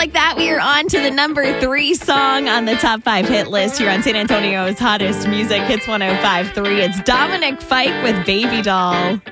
like that, we are on to the number 3 song on the top 5 hit list here on San Antonio's hottest music, Hits 105.3. It's Dominic Fike with Baby Doll.